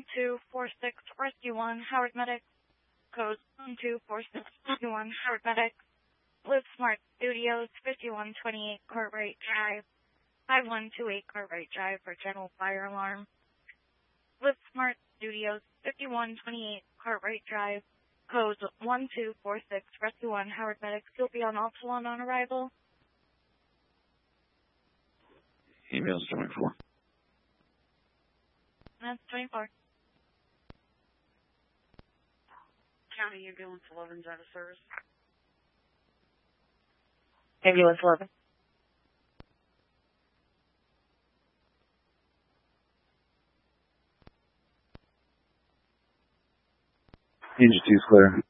1246 Rescue 1, Howard Medics. Code 1246 Rescue 1, Howard Medics. Live Smart Studios, 5128 Cartwright Drive. 5128 Cartwright Drive for general fire alarm. Live Smart Studios, 5128 Cartwright Drive. Code 1246 Rescue 1, Howard Medics. You'll be on Altalon on arrival. Email's 24. That's 24. County Ambulance 11's out of service. Ambulance 11. Engine 2's clear.